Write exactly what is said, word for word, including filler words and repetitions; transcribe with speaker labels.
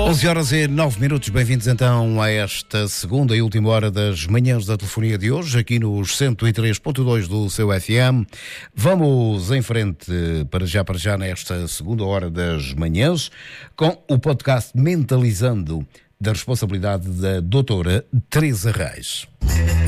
Speaker 1: onze horas e nove minutos, bem-vindos então a esta segunda e última hora das manhãs da telefonia de hoje, aqui nos cento e três ponto dois do seu F M. Vamos em frente para já, para já nesta segunda hora das manhãs, com o podcast Mentalizando, da responsabilidade da doutora Teresa Reis.